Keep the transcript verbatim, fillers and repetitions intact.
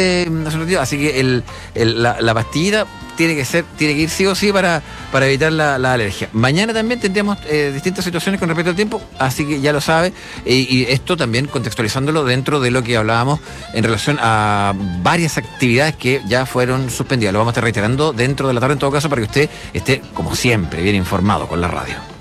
este asunto, así que el, el, la, la pastillita tiene que ser, tiene que ir sí o sí para, para evitar la, la alergia. Mañana también tendremos eh, distintas situaciones con respecto al tiempo, así que ya lo sabe, y, y esto también contextualizándolo dentro de lo que hablábamos en relación a varias actividades que ya fueron suspendidas. Lo vamos a estar reiterando dentro de la tarde en todo caso para que usted esté, como siempre, bien informado con la radio.